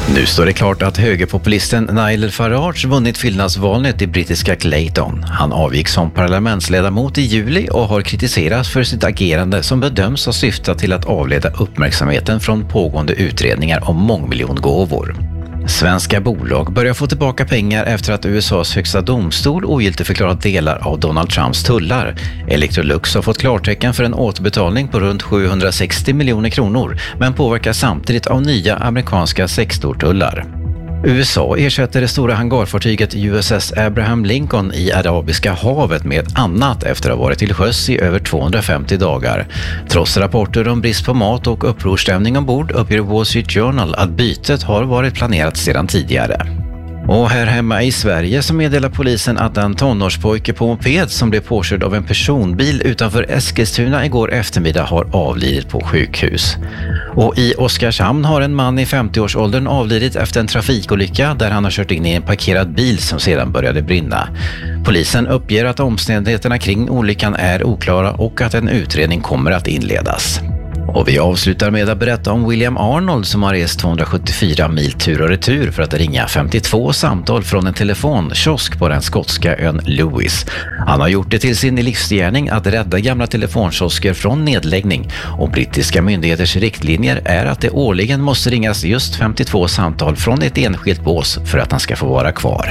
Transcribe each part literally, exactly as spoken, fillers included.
Nu står det klart att högerpopulisten Nigel Farage vunnit fyllnadsvalet i brittiska Clayton. Han avgick som parlamentsledamot i juli och har kritiserats för sitt agerande som bedöms ha syftat till att avleda uppmärksamheten från pågående utredningar om mångmiljongåvor. Svenska bolag börjar få tillbaka pengar efter att U S A:s högsta domstol ogiltigförklarat delar av Donald Trumps tullar. Electrolux har fått klartecken för en återbetalning på runt sjuhundrasextio miljoner kronor, men påverkas samtidigt av nya amerikanska sextortullar. U S A ersätter det stora hangarfartyget U S S Abraham Lincoln i Arabiska havet med ett annat efter att ha varit till sjöss i över tvåhundrafemtio dagar. Trots rapporter om brist på mat och upprorstämning ombord uppger Wall Street Journal att bytet har varit planerat sedan tidigare. Och här hemma i Sverige så meddelar polisen att en tonårspojke på moped som blev påkörd av en personbil utanför Eskilstuna igår eftermiddag har avlidit på sjukhus. Och i Oskarshamn har en man i femtioårsåldern avlidit efter en trafikolycka där han har kört in i en parkerad bil som sedan började brinna. Polisen uppger att omständigheterna kring olyckan är oklara och att en utredning kommer att inledas. Och vi avslutar med att berätta om William Arnold som har rest tvåhundrasjuttiofyra mil tur och retur för att ringa femtiotvå samtal från en telefonkiosk på den skotska ön Lewis. Han har gjort det till sin livsgärning att rädda gamla telefonkiosker från nedläggning, och brittiska myndigheters riktlinjer är att det årligen måste ringas just femtiotvå samtal från ett enskilt bås för att han ska få vara kvar.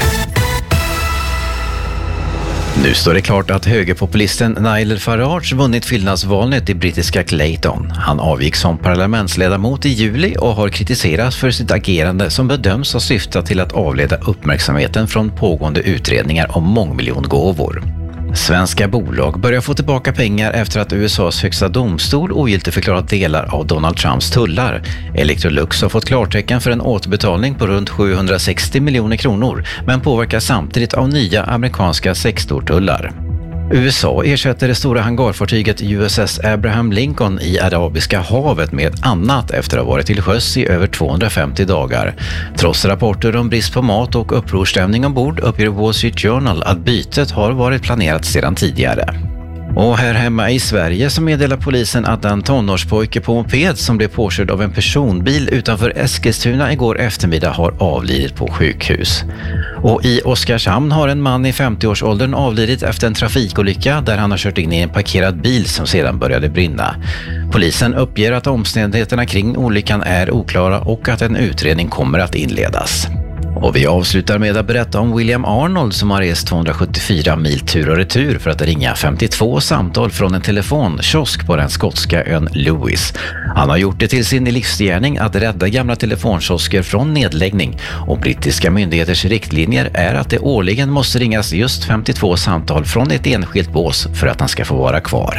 Nu står det klart att högerpopulisten Nigel Farage vunnit fyllnadsvalet i brittiska Clayton. Han avgick som parlamentsledamot i juli och har kritiserats för sitt agerande som bedöms ha syftat till att avleda uppmärksamheten från pågående utredningar om mångmiljongåvor. Svenska bolag börjar få tillbaka pengar efter att U S A:s högsta domstol ogiltigförklarat delar av Donald Trumps tullar. Electrolux har fått klartecken för en återbetalning på runt sjuhundrasextio miljoner kronor, men påverkas samtidigt av nya amerikanska sextortullar. U S A ersätter det stora hangarfartyget U S S Abraham Lincoln i Arabiska havet med ett annat efter att ha varit till sjöss i över tvåhundrafemtio dagar. Trots rapporter om brist på mat och upprorstämning ombord uppger Wall Street Journal att bytet har varit planerat sedan tidigare. Och här hemma i Sverige så meddelar polisen att en tonårspojke på moped som blev påkörd av en personbil utanför Eskilstuna igår eftermiddag har avlidit på sjukhus. Och i Oskarshamn har en man i femtioårsåldern avlidit efter en trafikolycka där han har kört in i en parkerad bil som sedan började brinna. Polisen uppger att omständigheterna kring olyckan är oklara och att en utredning kommer att inledas. Och vi avslutar med att berätta om William Arnold som har rest tvåhundrasjuttiofyra mil tur och retur för att ringa femtiotvå samtal från en telefonkiosk på den skotska ön Lewis. Han har gjort det till sin livsgärning att rädda gamla telefonkiosker från nedläggning, och brittiska myndigheters riktlinjer är att det årligen måste ringas just femtiotvå samtal från ett enskilt bås för att han ska få vara kvar.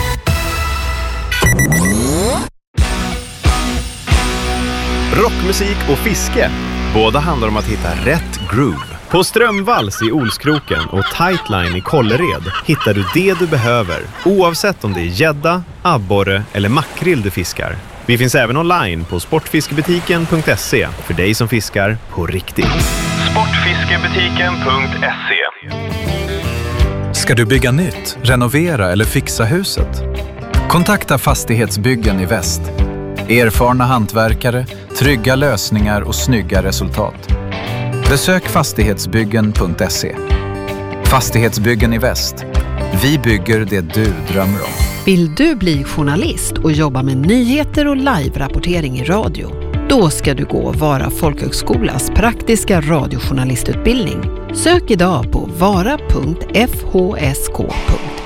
Rockmusik och fiske. Båda handlar om att hitta rätt groove. På Strömvalls i Olskroken och Tightline i Kållered hittar du det du behöver, oavsett om det är gädda, abborre eller makrill du fiskar. Vi finns även online på sportfiskebutiken punkt se för dig som fiskar på riktigt. sportfiskebutiken punkt se. Ska du bygga nytt, renovera eller fixa huset? Kontakta Fastighetsbyggen i Väst. Erfarna hantverkare, trygga lösningar och snygga resultat. Besök fastighetsbyggen punkt se. Fastighetsbyggen i Väst. Vi bygger det du drömmer om. Vill du bli journalist och jobba med nyheter och live-rapportering i radio? Då ska du gå Vara folkhögskolas praktiska radiojournalistutbildning. Sök idag på vara punkt f h s k punkt